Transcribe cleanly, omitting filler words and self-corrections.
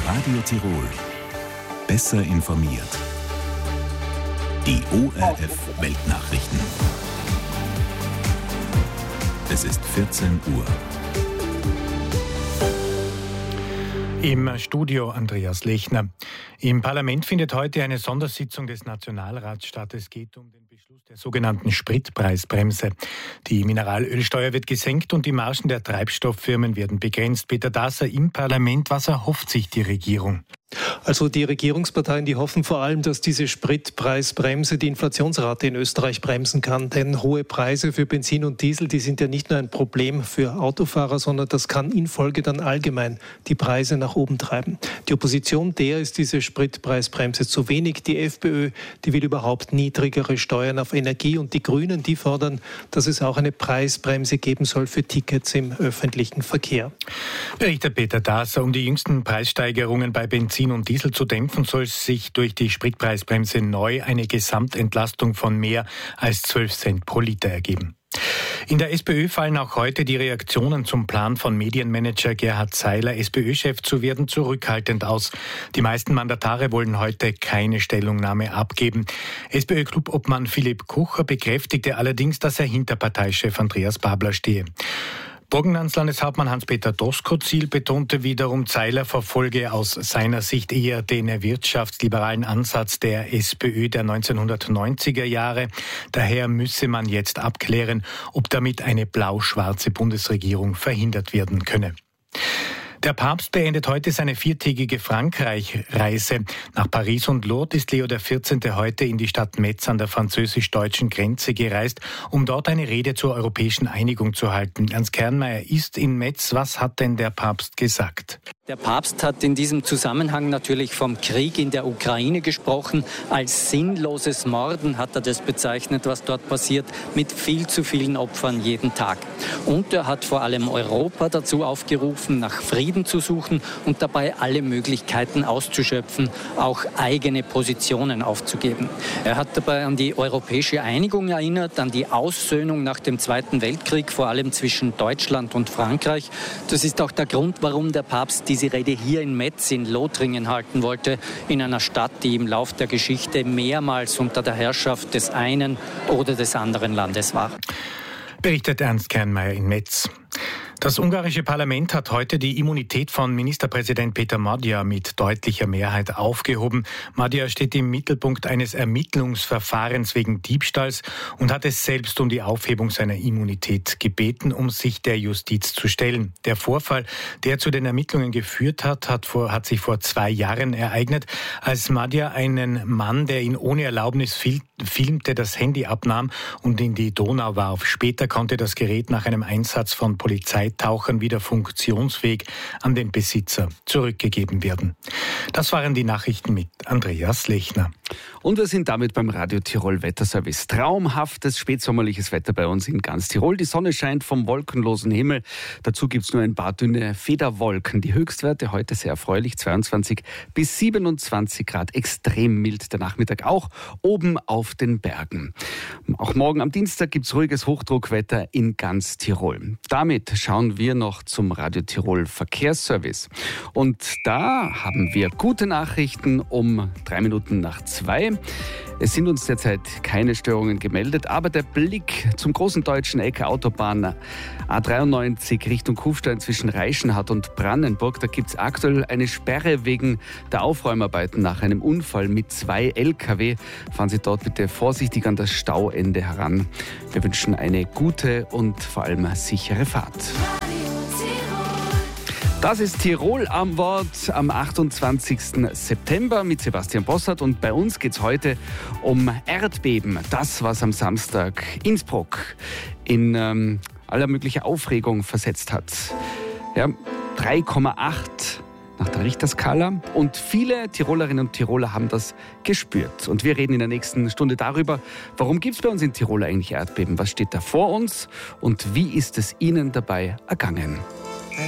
Radio Tirol. Besser informiert. Die ORF-Weltnachrichten. Es ist 14 Uhr. Im Studio Andreas Lechner. Im Parlament findet heute eine Sondersitzung des Nationalrats statt. Es geht um den Beschluss der sogenannten Spritpreisbremse. Die Mineralölsteuer wird gesenkt und die Margen der Treibstofffirmen werden begrenzt. Peter Dasser im Parlament. Was erhofft sich die Regierung? Also die Regierungsparteien, die hoffen vor allem, dass diese Spritpreisbremse die Inflationsrate in Österreich bremsen kann. Denn hohe Preise für Benzin und Diesel, die sind ja nicht nur ein Problem für Autofahrer, sondern das kann in Folge dann allgemein die Preise nach oben treiben. Die Opposition, der ist diese Spritpreisbremse zu wenig. Die FPÖ, die will überhaupt niedrigere Steuern auf Energie. Und die Grünen, die fordern, dass es auch eine Preisbremse geben soll für Tickets im öffentlichen Verkehr. Berichtet Peter Dasser. Um die jüngsten Preissteigerungen bei Benzin und Diesel zu dämpfen, soll sich durch die Spritpreisbremse neu eine Gesamtentlastung von mehr als 12 Cent pro Liter ergeben. In der SPÖ fallen auch heute die Reaktionen zum Plan von Medienmanager Gerhard Seiler, SPÖ-Chef zu werden, zurückhaltend aus. Die meisten Mandatare wollen heute keine Stellungnahme abgeben. SPÖ-Clubobmann Philipp Kucher bekräftigte allerdings, dass er hinter Parteichef Andreas Babler stehe. Burgenlandslandeshauptmann Hans-Peter Doskozil betonte wiederum, Seiler verfolge aus seiner Sicht eher den wirtschaftsliberalen Ansatz der SPÖ der 1990er Jahre. Daher müsse man jetzt abklären, ob damit eine blau-schwarze Bundesregierung verhindert werden könne. Der Papst beendet heute seine 4-tägige Frankreich-Reise. Nach Paris und Lourdes ist Leo XIV. Heute in die Stadt Metz an der französisch-deutschen Grenze gereist, um dort eine Rede zur europäischen Einigung zu halten. Ernst Kernmeier ist in Metz. Was hat denn der Papst gesagt? Der Papst hat in diesem Zusammenhang natürlich vom Krieg in der Ukraine gesprochen. Als sinnloses Morden hat er das bezeichnet, was dort passiert, mit viel zu vielen Opfern jeden Tag. Und er hat vor allem Europa dazu aufgerufen, nach Frieden zu suchen und dabei alle Möglichkeiten auszuschöpfen, auch eigene Positionen aufzugeben. Er hat dabei an die europäische Einigung erinnert, an die Aussöhnung nach dem Zweiten Weltkrieg, vor allem zwischen Deutschland und Frankreich. Das ist auch der Grund, warum der Papst diese Rede hier in Metz in Lothringen halten wollte, in einer Stadt, die im Lauf der Geschichte mehrmals unter der Herrschaft des einen oder des anderen Landes war. Berichtet Ernst Kernmeier in Metz. Das ungarische Parlament hat heute die Immunität von Ministerpräsident Peter Magyar mit deutlicher Mehrheit aufgehoben. Magyar steht im Mittelpunkt eines Ermittlungsverfahrens wegen Diebstahls und hat es selbst um die Aufhebung seiner Immunität gebeten, um sich der Justiz zu stellen. Der Vorfall, der zu den Ermittlungen geführt hat, hat sich vor 2 Jahren ereignet, als Magyar einen Mann, der ihn ohne Erlaubnis filmte, das Handy abnahm und in die Donau warf. Später konnte das Gerät nach einem Einsatz von Polizeitauchern wieder funktionsfähig an den Besitzer zurückgegeben werden. Das waren die Nachrichten mit Andreas Lechner. Und wir sind damit beim Radio Tirol Wetterservice. Traumhaftes spätsommerliches Wetter bei uns in ganz Tirol. Die Sonne scheint vom wolkenlosen Himmel. Dazu gibt es nur ein paar dünne Federwolken. Die Höchstwerte heute sehr erfreulich, 22 bis 27 Grad. Extrem mild der Nachmittag, auch oben auf den Bergen. Auch morgen am Dienstag gibt es ruhiges Hochdruckwetter in ganz Tirol. Damit schauen wir noch zum Radio Tirol Verkehrsservice. Und da haben wir gute Nachrichten um 3 Minuten nach 2. Es sind uns derzeit keine Störungen gemeldet, aber der Blick zum großen deutschen Eck Autobahn A93 Richtung Kufstein zwischen Reichenhall und Brannenburg, da gibt es aktuell eine Sperre wegen der Aufräumarbeiten nach einem Unfall mit 2 LKW. Fahren Sie dort bitte vorsichtig an das Stauende heran. Wir wünschen eine gute und vor allem sichere Fahrt. Das ist Tirol am Wort am 28. September mit Sebastian Bossert und bei uns geht es heute um Erdbeben. Das, was am Samstag Innsbruck in aller mögliche Aufregung versetzt hat. Ja, 3,8 nach der Richterskala und viele Tirolerinnen und Tiroler haben das gespürt. Und wir reden in der nächsten Stunde darüber, warum gibt es bei uns in Tirol eigentlich Erdbeben? Was steht da vor uns und wie ist es Ihnen dabei ergangen?